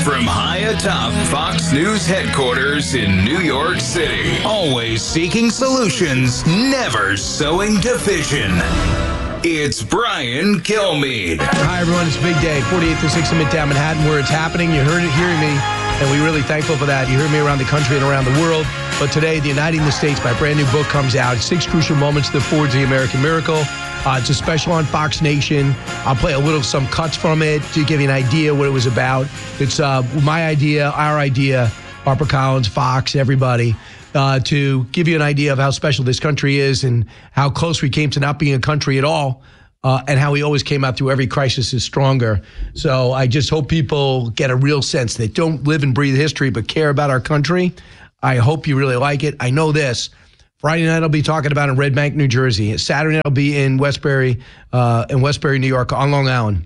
From high atop Fox News headquarters in New York City, always seeking solutions, never sowing division. It's Brian Kilmeade. Hi, everyone. It's a big day. 48th and 6th in Midtown Manhattan, where it's happening. You're hearing me, and we're really thankful for that. You heard me around the country and around the world. But today, the Uniting the States, my brand new book comes out. 6 crucial moments that forged the American miracle. It's a special on Fox Nation. I'll play some cuts from it to give you an idea what it was about. It's my idea, our idea, HarperCollins, Fox, everybody, to give you an idea of how special this country is and how close we came to not being a country at all, and how we always came out through every crisis is stronger. So I just hope people get a real sense that don't live and breathe history but care about our country. I hope you really like it. I know this. Friday night I'll be talking about in Red Bank, New Jersey. Saturday night I'll be in Westbury, New York, on Long Island.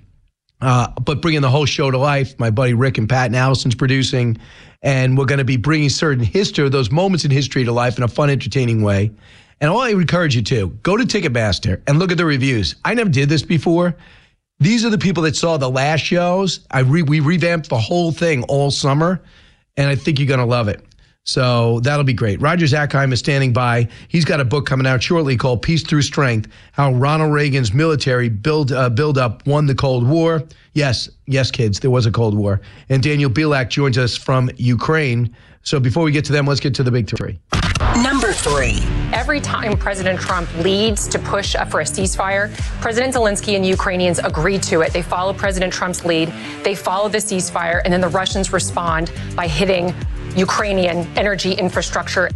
But bringing the whole show to life, my buddy Rick and Pat and Allison's producing, and we're going to be bringing certain history, those moments in history, to life in a fun, entertaining way. And all I encourage you to, go to Ticketmaster and look at the reviews. I never did this before. These are the people that saw the last shows. We revamped the whole thing all summer, and I think you're going to love it. So that'll be great. Roger Zakheim is standing by. He's got a book coming out shortly called Peace Through Strength, How Ronald Reagan's Military Build-Up Won the Cold War. Yes, kids, there was a Cold War. And Daniel Bilak joins us from Ukraine. So before we get to them, let's get to the big 3. Number 3. Every time President Trump leads to push for a ceasefire, President Zelensky and Ukrainians agree to it. They follow President Trump's lead. They follow the ceasefire, and then the Russians respond by hitting Ukrainian energy infrastructure.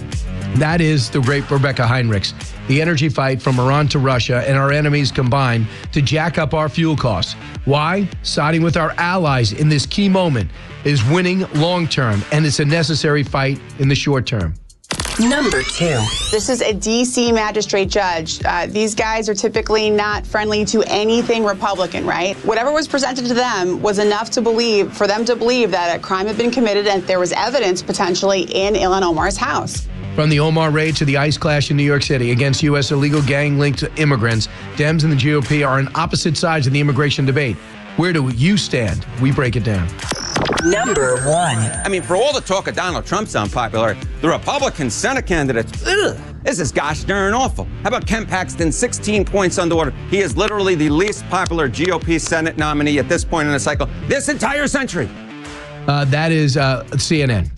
That is the great Rebecca Heinrichs. The energy fight from Iran to Russia and our enemies combined to jack up our fuel costs. Why? Siding with our allies in this key moment is winning long term, and it's a necessary fight in the short term. Number 2. This is a D.C. magistrate judge. These guys are typically not friendly to anything Republican, right? Whatever was presented to them was enough for them to believe that a crime had been committed and there was evidence potentially in Ilhan Omar's house. From the Omar raid to the ICE clash in New York City against U.S. illegal gang-linked immigrants, Dems and the GOP are on opposite sides of the immigration debate. Where do you stand? We break it down. Number 1. I mean, for all the talk of Donald Trump's unpopular, the Republican Senate candidates, this is gosh darn awful. How about Ken Paxton, 16 points underwater? He is literally the least popular GOP Senate nominee at this point in the cycle this entire century. That is CNN.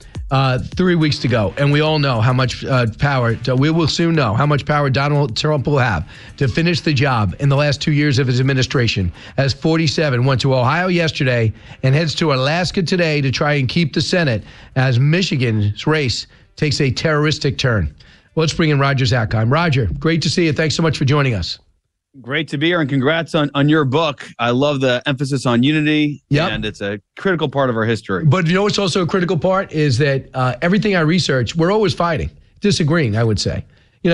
3 weeks to go, and we all know how much power, we will soon know how much power Donald Trump will have to finish the job in the last 2 years of his administration. As 47 went to Ohio yesterday and heads to Alaska today to try and keep the Senate as Michigan's race takes a terroristic turn. Let's bring in Roger Zakheim. Roger, great to see you. Thanks so much for joining us. Great to be here, and congrats on your book. I love the emphasis on unity, and it's a critical part of our history. But you know what's also a critical part is that everything I research, we're always fighting, disagreeing, I would say.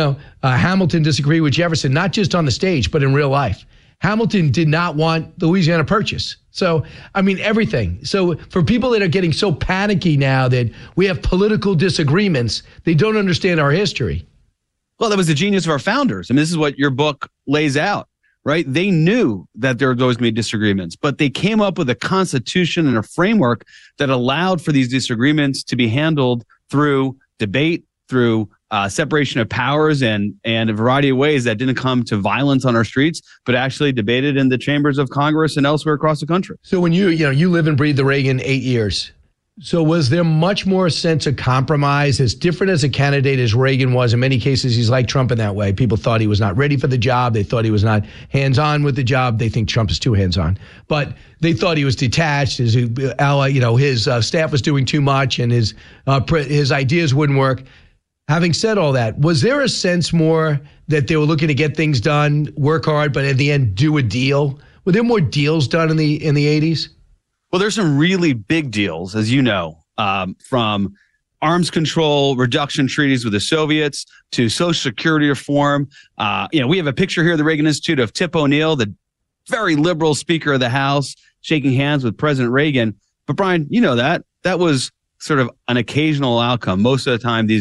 Hamilton disagreed with Jefferson, not just on the stage, but in real life. Hamilton did not want the Louisiana Purchase. So, I mean, everything. So for people that are getting so panicky now that we have political disagreements, they don't understand our history. Well, that was the genius of our founders. I mean, this is what your book lays out, right? They knew that there were always going to be disagreements, but they came up with a constitution and a framework that allowed for these disagreements to be handled through debate, through separation of powers, and a variety of ways that didn't come to violence on our streets, but actually debated in the chambers of Congress and elsewhere across the country. So when you live and breathe the Reagan 8 years, so was there much more sense of compromise, as different as a candidate as Reagan was? In many cases, he's like Trump in that way. People thought he was not ready for the job. They thought he was not hands-on with the job. They think Trump is too hands-on. But they thought he was detached. His staff was doing too much, and his ideas wouldn't work. Having said all that, was there a sense more that they were looking to get things done, work hard, but at the end do a deal? Were there more deals done in the 80s? Well, there's some really big deals, as you know, from arms control reduction treaties with the Soviets to Social Security reform. We have a picture here at the Reagan Institute of Tip O'Neill, the very liberal Speaker of the House, shaking hands with President Reagan. But Brian, you know that was sort of an occasional outcome. Most of the time, these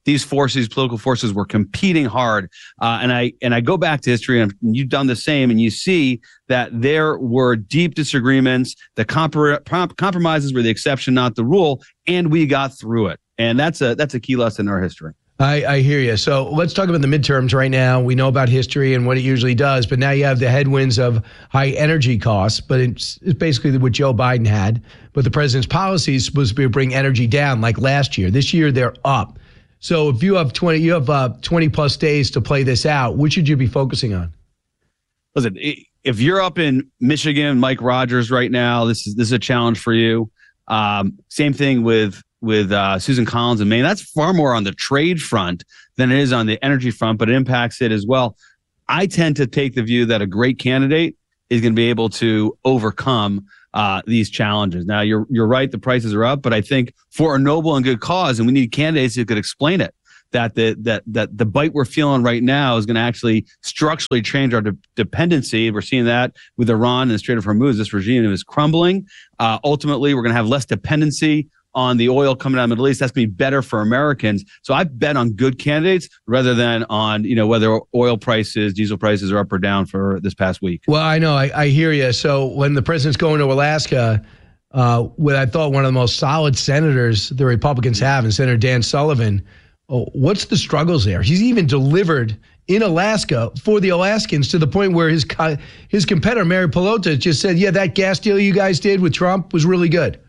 these forces, political forces, were competing hard. And I go back to history, and you've done the same, and you see that there were deep disagreements. The compromises were the exception, not the rule, and we got through it. And that's a key lesson in our history. I hear you. So let's talk about the midterms right now. We know about history and what it usually does, but now you have the headwinds of high energy costs, but it's basically what Joe Biden had. But the president's policy is supposed to be to bring energy down like last year. This year, they're up. So if you have 20 plus days to play this out, what should you be focusing on? Listen, if you're up in Michigan, Mike Rogers right now, this is a challenge for you. Same thing with Susan Collins in Maine. That's far more on the trade front than it is on the energy front, but it impacts it as well. I tend to take the view that a great candidate is going to be able to overcome these challenges. Now, you're right, the prices are up, but I think for a noble and good cause, and we need candidates who could explain it, that the bite we're feeling right now is going to actually structurally change our dependency. We're seeing that with Iran and the Strait of Hormuz. This regime is crumbling. Ultimately, we're going to have less dependency on the oil coming out of the Middle East. That's going to be better for Americans. So I bet on good candidates rather than on, whether oil prices, diesel prices are up or down for this past week. Well, I know. I hear you. So when the president's going to Alaska, with I thought one of the most solid senators the Republicans have, and Senator Dan Sullivan, what's the struggles there? He's even delivered in Alaska for the Alaskans to the point where his competitor, Mary Pelota, just said, yeah, that gas deal you guys did with Trump was really good.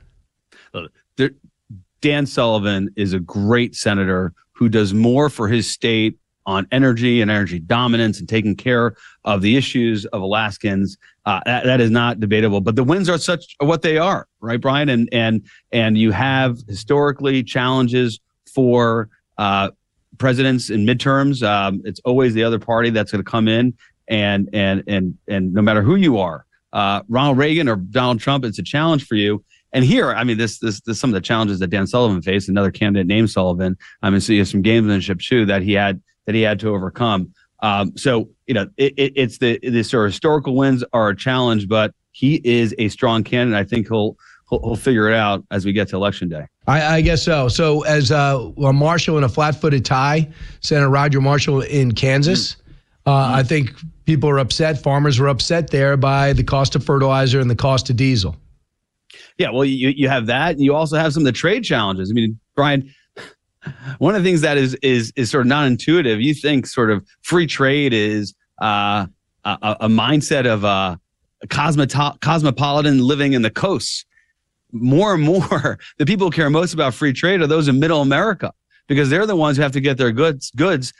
Dan Sullivan is a great senator who does more for his state on energy and energy dominance and taking care of the issues of Alaskans. That is not debatable. But the wins are what they are, right, Brian? And you have historically challenges for presidents in midterms. It's always the other party that's going to come in, and no matter who you are, Ronald Reagan or Donald Trump, it's a challenge for you. And here, I mean, this some of the challenges that Dan Sullivan faced, another candidate named Sullivan. I mean, so you have some gamesmanship too that he had to overcome. So it's the sort of historical wins are a challenge, but he is a strong candidate. I think he'll figure it out as we get to Election Day. I guess so. So as Marshall in a flat-footed tie, Senator Roger Marshall in Kansas, I think people are upset. Farmers were upset there by the cost of fertilizer and the cost of diesel. Yeah, well, you have that, and you also have some of the trade challenges. I mean, Brian, one of the things that is sort of non-intuitive. You think sort of free trade is a mindset of a cosmopolitan living in the coasts. More and more, the people who care most about free trade are those in Middle America, because they're the ones who have to get their goods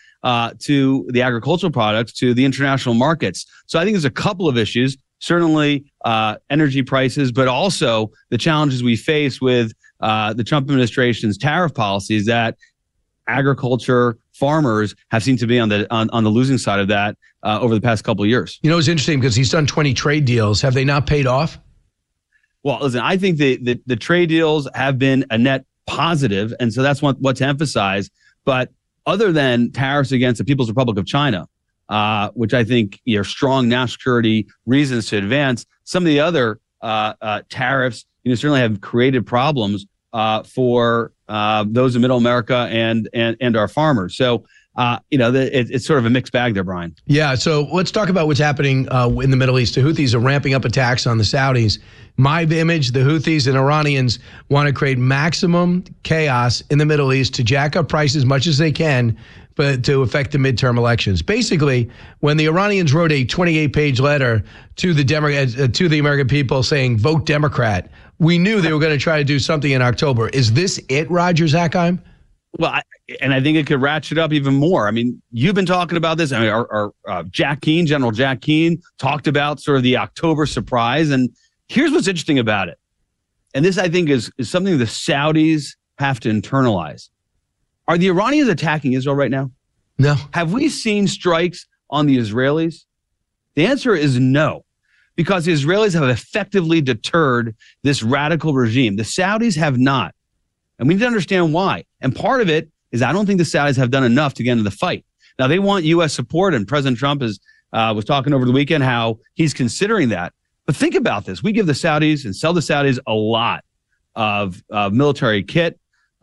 to the agricultural products to the international markets. So I think there's a couple of issues. Certainly energy prices, but also the challenges we face with the Trump administration's tariff policies that agriculture farmers have seemed to be on the losing side of that over the past couple of years. It's interesting because he's done 20 trade deals. Have they not paid off? Well, listen, I think the trade deals have been a net positive, and so that's what to emphasize. But other than tariffs against the People's Republic of China, which I think strong national security reasons to advance, some of the other tariffs certainly have created problems for those in Middle America and our farmers. So it's sort of a mixed bag there, Brian. Yeah. So let's talk about what's happening in the Middle East. The Houthis are ramping up attacks on the Saudis. My image, the Houthis and Iranians want to create maximum chaos in the Middle East to jack up prices as much as they can, but to affect the midterm elections. Basically, when the Iranians wrote a 28-page letter to the American people saying, vote Democrat, we knew they were going to try to do something in October. Is this it, Roger Zakheim? Well, I think it could ratchet up even more. I mean, you've been talking about this. I mean, our General Jack Keane talked about sort of the October surprise. And here's what's interesting about it. And this, I think, is something the Saudis have to internalize. Are the Iranians attacking Israel right now? No. Have we seen strikes on the Israelis? The answer is no, because the Israelis have effectively deterred this radical regime. The Saudis have not. And we need to understand why. And part of it is I don't think the Saudis have done enough to get into the fight. Now, they want U.S. support, and President Trump was talking over the weekend how he's considering that. But think about this. We give the Saudis and sell the Saudis a lot of military kit.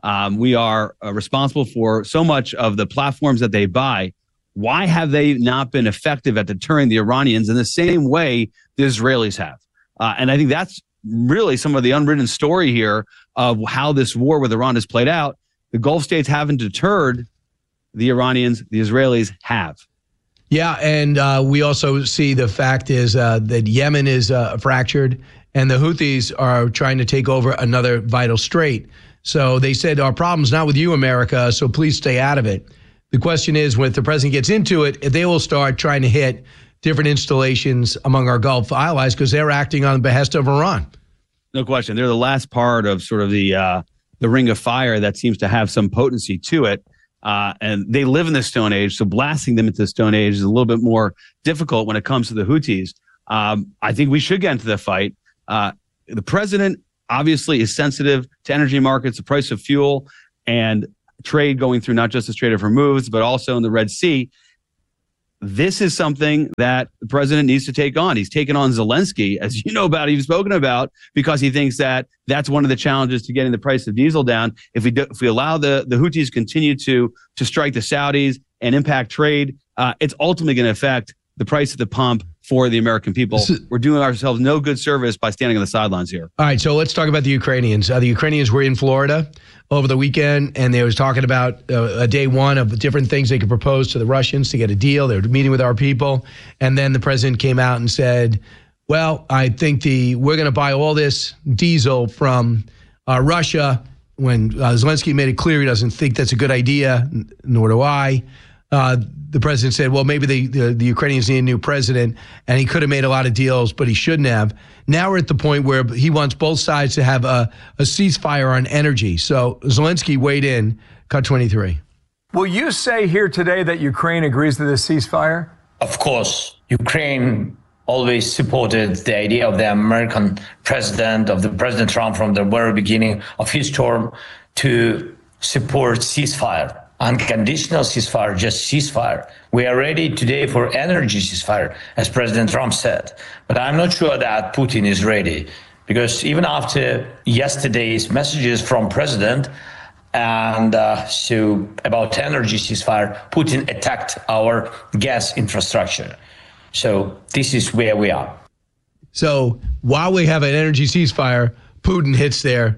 We are responsible for so much of the platforms that they buy. Why have they not been effective at deterring the Iranians in the same way the Israelis have? And I think that's really some of the unwritten story here of how this war with Iran has played out. The Gulf states haven't deterred the Iranians. The Israelis have. Yeah, and we also see the fact is that Yemen is fractured, and the Houthis are trying to take over another vital strait. So they said, our problem's not with you, America, so please stay out of it. The question is, when the president gets into it, they will start trying to hit different installations among our Gulf allies because they're acting on the behest of Iran. No question. They're the last part of sort of the ring of fire that seems to have some potency to it. And they live in the Stone Age, so blasting them into the Stone Age is a little bit more difficult when it comes to the Houthis. I think we should get into the fight. The president obviously is sensitive to energy markets, the price of fuel, and trade going through not just the Strait of Hormuz, but also in the Red Sea. This is something that the president needs to take on. He's taken on Zelensky, as you know about, he's spoken about, because he thinks that that's one of the challenges to getting the price of diesel down. If we allow the Houthis continue to strike the Saudis and impact trade, it's ultimately going to affect the price at the pump for the American people. We're doing ourselves no good service by standing on the sidelines here. All right, so let's talk about the Ukrainians. The Ukrainians were in Florida over the weekend, and they was talking about a day one of different things they could propose to the Russians to get a deal. They were meeting with our people, and then the president came out and said, well, I think we're going to buy all this diesel from Russia, when Zelensky made it clear he doesn't think that's a good idea, nor do I. The president said, well, maybe the Ukrainians need a new president, and he could have made a lot of deals, but he shouldn't have. Now we're at the point where he wants both sides to have a ceasefire on energy. So Zelensky weighed in, cut 23. Will you say here today that Ukraine agrees to this ceasefire? Of course. Ukraine always supported the idea of the American president, of the President Trump from the very beginning of his term, to support ceasefire. Unconditional ceasefire, just ceasefire. We are ready today for energy ceasefire, as President Trump said. But I'm not sure that Putin is ready, because even after yesterday's messages from President and so about energy ceasefire, Putin attacked our gas infrastructure. So this is where we are. So while we have an energy ceasefire, Putin hits their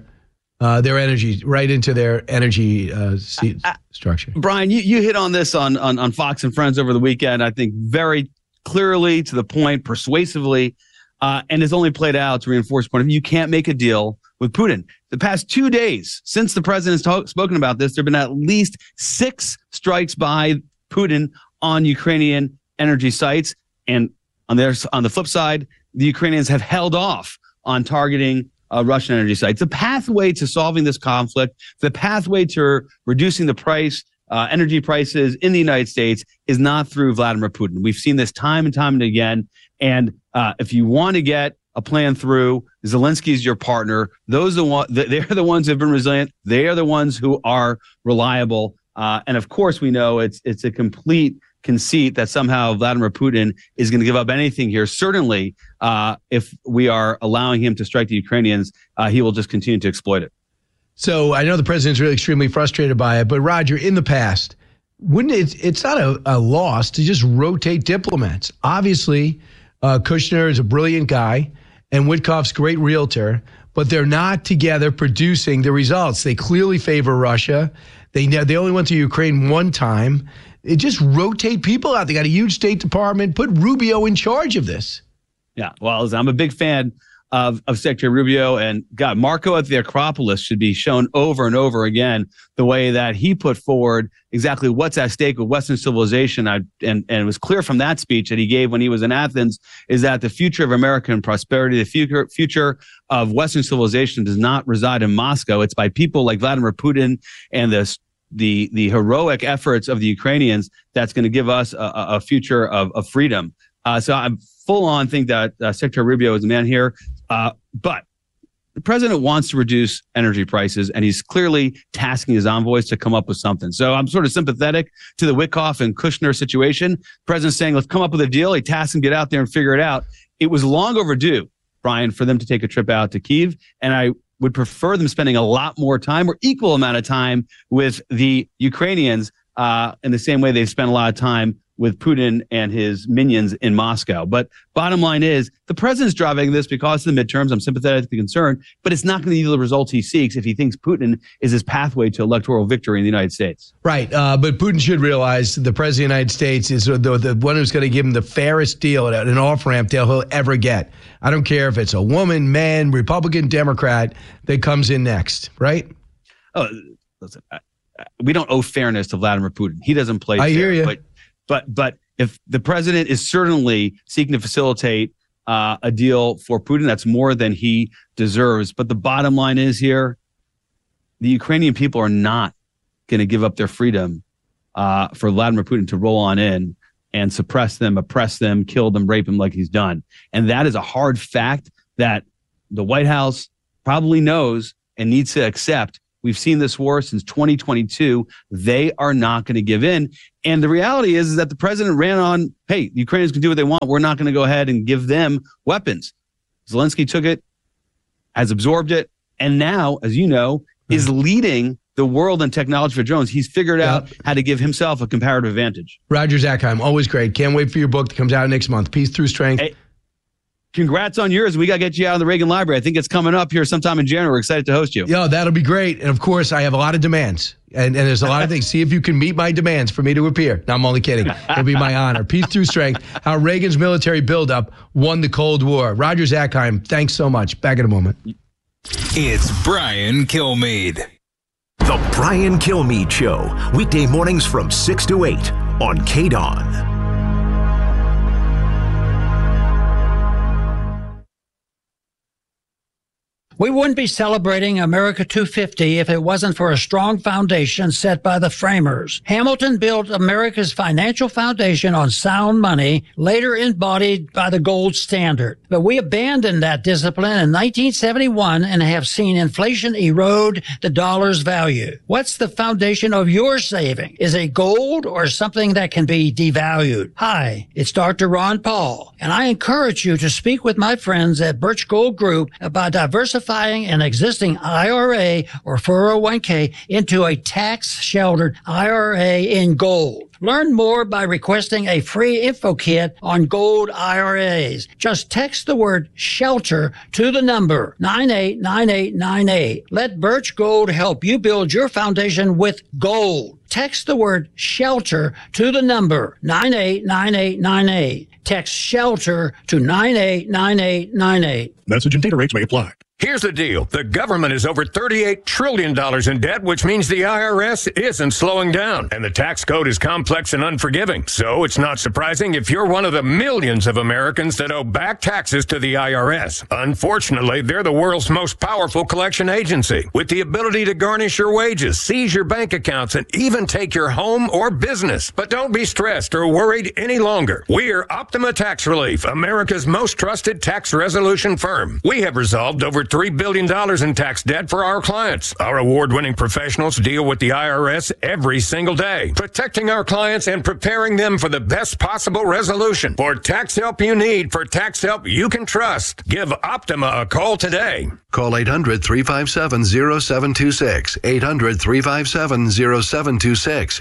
energy, right into their energy structure. Brian, you hit on this on Fox and Friends over the weekend, I think very clearly, to the point, persuasively, and it's only played out to reinforce the point of you can't make a deal with Putin. The past 2 days since the president has spoken about this, there have been at least 6 strikes by Putin on Ukrainian energy sites. And on the flip side, the Ukrainians have held off on targeting Russian energy sites. The pathway to solving this conflict, the pathway to reducing the price, energy prices in the United States, is not through Vladimir Putin. We've seen this time and time and again. And if you want to get a plan through, Zelensky is your partner. They're the ones who have been resilient. They are the ones who are reliable. And of course, we know it's a complete conceit that somehow Vladimir Putin is going to give up anything here. Certainly, if we are allowing him to strike the Ukrainians, he will just continue to exploit it. So I know the president's really extremely frustrated by it, but Roger, in the past, it's not a loss to just rotate diplomats. Obviously, Kushner is a brilliant guy, and Witkoff's a great realtor, but they're not together producing the results. They clearly favor Russia. They only went to Ukraine one time. It just rotate people out. They got a huge State Department. Put Rubio in charge of this. Yeah, well, I'm a big fan of Secretary Rubio, and God, Marco at the Acropolis should be shown over and over again the way that he put forward exactly what's at stake with Western civilization. And it was clear from that speech that he gave when he was in Athens is that the future of American prosperity, the future of Western civilization does not reside in Moscow. It's by people like Vladimir Putin and the heroic efforts of the Ukrainians that's going to give us a future of freedom. So I'm full on think that Secretary Rubio is the man here. But the president wants to reduce energy prices, and he's clearly tasking his envoys to come up with something. So I'm sort of sympathetic to the Witkoff and Kushner situation. The president's saying, let's come up with a deal. He tasks him, get out there and figure it out. It was long overdue, Brian, for them to take a trip out to Kyiv. And I would prefer them spending a lot more time or equal amount of time with the Ukrainians in the same way they've spent a lot of time with Putin and his minions in Moscow. But bottom line is, the president's driving this because of the midterms. I'm sympathetic to the concern, but it's not going to yield the results he seeks if he thinks Putin is his pathway to electoral victory in the United States. Right. But Putin should realize the president of the United States is the one who's going to give him the fairest deal, an off-ramp deal he'll ever get. I don't care if it's a woman, man, Republican, Democrat that comes in next, right? Oh, listen, we don't owe fairness to Vladimir Putin. He doesn't play fair. I hear you. But if the president is certainly seeking to facilitate a deal for Putin, that's more than he deserves. But the bottom line is here, the Ukrainian people are not going to give up their freedom for Vladimir Putin to roll on in and suppress them, oppress them, kill them, rape them like he's done. And that is a hard fact that the White House probably knows and needs to accept. We've seen this war since 2022. They are not going to give in. And the reality is that the president ran on, hey, the Ukrainians can do what they want. We're not going to go ahead and give them weapons. Zelensky took it, has absorbed it, and now, as you know, is leading the world in technology for drones. He's figured out how to give himself a comparative advantage. Roger Zakheim, always great. Can't wait for your book that comes out next month. Peace Through Strength. Hey, congrats on yours. We got to get you out of the Reagan Library. I think it's coming up here sometime in January. We're excited to host you. Yo, that'll be great. And of course, I have a lot of demands. And there's a lot of things. See if you can meet my demands for me to appear. No, I'm only kidding. It'll be my honor. Peace Through Strength. How Reagan's military buildup won the Cold War. Roger Zakheim, thanks so much. Back in a moment. It's Brian Kilmeade. The Brian Kilmeade Show. Weekday mornings from 6 to 8 on KDON. We wouldn't be celebrating America 250 if it wasn't for a strong foundation set by the framers. Hamilton built America's financial foundation on sound money, later embodied by the gold standard. But we abandoned that discipline in 1971 and have seen inflation erode the dollar's value. What's the foundation of your saving? Is it gold or something that can be devalued? Hi, it's Dr. Ron Paul, and I encourage you to speak with my friends at Birch Gold Group about diversifying an existing IRA or 401k into a tax-sheltered IRA in gold. Learn more by requesting a free info kit on gold IRAs. Just text the word SHELTER to the number 989898. Let Birch Gold help you build your foundation with gold. Text the word SHELTER to the number 989898. Text SHELTER to 989898. Message and data rates may apply. Here's the deal. The government is over $38 trillion in debt, which means the IRS isn't slowing down. And the tax code is complex and unforgiving. So it's not surprising if you're one of the millions of Americans that owe back taxes to the IRS. Unfortunately, they're the world's most powerful collection agency, with the ability to garnish your wages, seize your bank accounts, and even take your home or business. But don't be stressed or worried any longer. We're Optima Tax Relief, America's most trusted tax resolution firm. We have resolved over $3 billion in tax debt for our clients. Our award-winning professionals deal with the IRS every single day, protecting our clients and preparing them for the best possible resolution. For tax help you need, for tax help you can trust, give Optima a call today. Call 800-357-0726. 800-357-0726.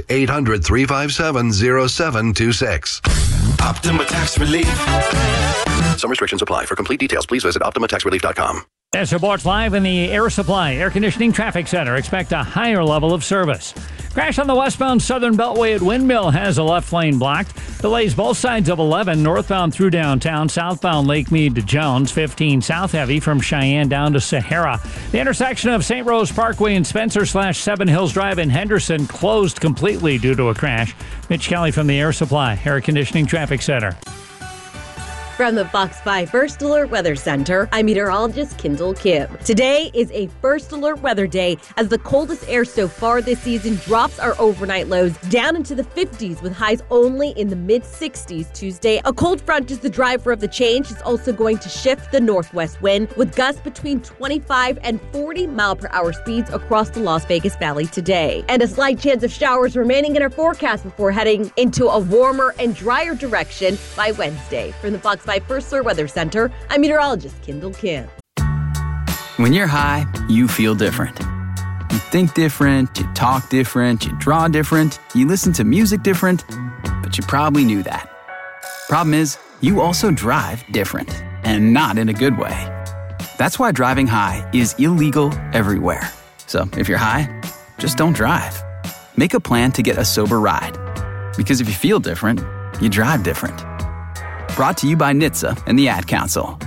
800-357-0726. Optima Tax Relief. Some restrictions apply. For complete details, please visit OptimaTaxRelief.com. As reports live in the Air Supply Air Conditioning Traffic Center, expect a higher level of service. Crash on the westbound Southern Beltway at Windmill has a left lane blocked. Delays both sides of 11, northbound through downtown, southbound Lake Mead to Jones, 15 south heavy from Cheyenne down to Sahara. The intersection of St. Rose Parkway and Spencer/Seven Hills Drive in Henderson closed completely due to a crash. Mitch Kelly from the Air Supply Air Conditioning Traffic Center. From the Fox 5 First Alert Weather Center, I'm meteorologist Kendall Kim. Today is a First Alert weather day as the coldest air so far this season drops our overnight lows down into the 50s with highs only in the mid-60s Tuesday. A cold front is the driver of the change. It's also going to shift the northwest wind with gusts between 25 and 40 mile-per-hour speeds across the Las Vegas Valley today. And a slight chance of showers remaining in our forecast before heading into a warmer and drier direction by Wednesday. From the Fox 5 First Alert Weather Center, I'm meteorologist Kendall Kim. When you're high, you feel different. You think different, you talk different, you draw different, you listen to music different, but you probably knew that. Problem is, you also drive different, and not in a good way. That's why driving high is illegal everywhere. So if you're high, just don't drive. Make a plan to get a sober ride. Because if you feel different, you drive different. Brought to you by NHTSA and the Ad Council.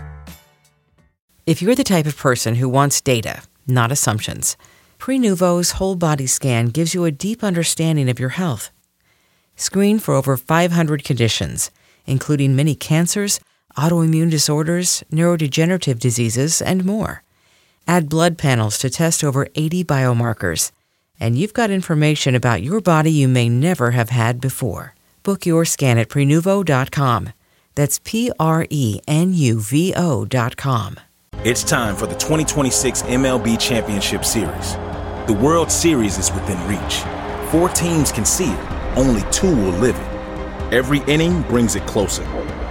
If you're the type of person who wants data, not assumptions, Prenuvo's whole body scan gives you a deep understanding of your health. Screen for over 500 conditions, including many cancers, autoimmune disorders, neurodegenerative diseases, and more. Add blood panels to test over 80 biomarkers. And you've got information about your body you may never have had before. Book your scan at Prenuvo.com. That's Prenuvo.com. It's time for the 2026 MLB Championship Series. The World Series is within reach. 4 teams can see it. Only 2 will live it. Every inning brings it closer.